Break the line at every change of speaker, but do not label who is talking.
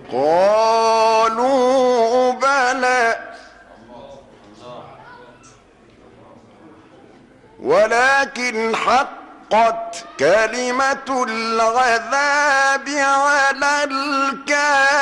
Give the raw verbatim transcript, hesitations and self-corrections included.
قالوا بلى ولكن حقت كلمة العذاب على الكافرين.